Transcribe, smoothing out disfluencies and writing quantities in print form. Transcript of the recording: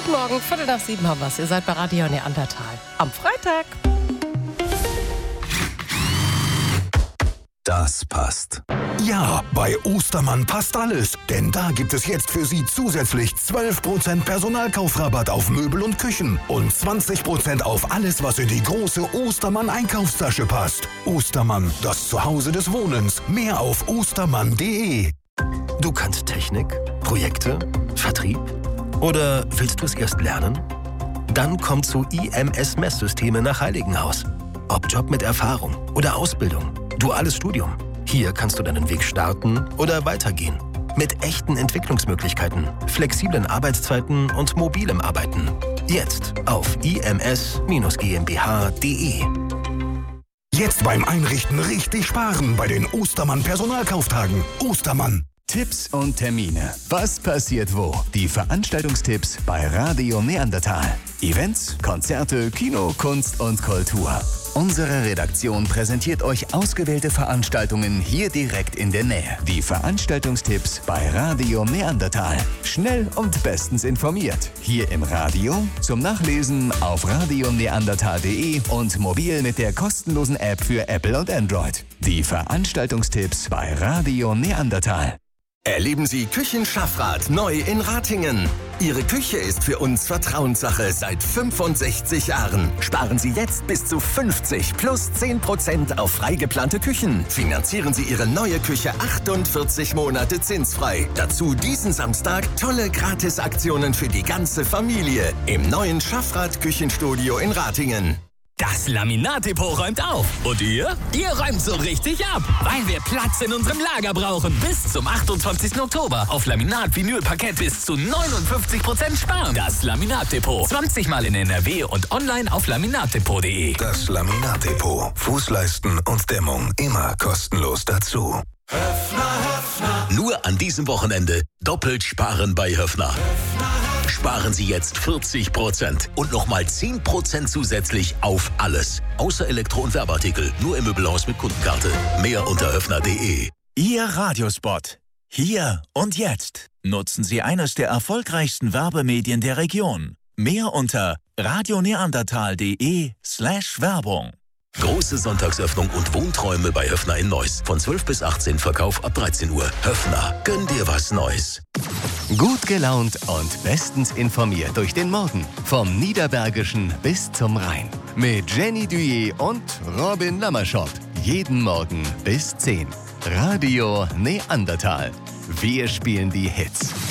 Guten Morgen, 6:15 haben wir's. Ihr seid bei Radio Neandertal. Am Freitag. Das passt. Ja, bei Ostermann passt alles. Denn da gibt es jetzt für Sie zusätzlich 12% Personalkaufrabatt auf Möbel und Küchen und 20% auf alles, was in die große Ostermann-Einkaufstasche passt. Ostermann, das Zuhause des Wohnens. Mehr auf ostermann.de. Du kannst Technik, Projekte, Vertrieb oder willst du es erst lernen? Dann komm zu IMS Messsysteme nach Heiligenhaus. Ob Job mit Erfahrung oder Ausbildung, duales Studium. Hier kannst du deinen Weg starten oder weitergehen. Mit echten Entwicklungsmöglichkeiten, flexiblen Arbeitszeiten und mobilem Arbeiten. Jetzt auf ims-gmbh.de. Jetzt beim Einrichten richtig sparen bei den Ostermann Personalkauftagen. Ostermann. Tipps und Termine. Was passiert wo? Die Veranstaltungstipps bei Radio Neandertal. Events, Konzerte, Kino, Kunst und Kultur. Unsere Redaktion präsentiert euch ausgewählte Veranstaltungen hier direkt in der Nähe. Die Veranstaltungstipps bei Radio Neandertal. Schnell und bestens informiert. Hier im Radio, zum Nachlesen auf radioneandertal.de und mobil mit der kostenlosen App für Apple und Android. Die Veranstaltungstipps bei Radio Neandertal. Erleben Sie Küchenschaffrath neu in Ratingen. Ihre Küche ist für uns Vertrauenssache seit 65 Jahren. Sparen Sie jetzt bis zu 50 plus 10% auf frei geplante Küchen. Finanzieren Sie Ihre neue Küche 48 Monate zinsfrei. Dazu diesen Samstag tolle Gratisaktionen für die ganze Familie im neuen Schaffrath Küchenstudio in Ratingen. Das Laminat-Depot räumt auf. Und ihr? Ihr räumt so richtig ab, weil wir Platz in unserem Lager brauchen. Bis zum 28. Oktober. Auf Laminat, Vinyl, Parkett bis zu 59% sparen. Das Laminat-Depot. 20 Mal in NRW und online auf laminatdepot.de. Das Laminatdepot. Fußleisten und Dämmung immer kostenlos dazu. Nur an diesem Wochenende doppelt sparen bei Höffner. Sparen Sie jetzt 40% und nochmal 10% zusätzlich auf alles. Außer Elektro- und Werbeartikel. Nur im Möbelhaus mit Kundenkarte. Mehr unter höffner.de. Ihr Radiospot. Hier und jetzt. Nutzen Sie eines der erfolgreichsten Werbemedien der Region. Mehr unter radioneandertal.de/Werbung. Große Sonntagsöffnung und Wohnträume bei Höffner in Neuss. Von 12 bis 18, Verkauf ab 13 Uhr. Höffner, gönn dir was Neues. Gut gelaunt und bestens informiert durch den Morgen. Vom Niederbergischen bis zum Rhein. Mit Jenny Duyé und Robin Lammerschott. Jeden Morgen bis 10. Radio Neandertal. Wir spielen die Hits.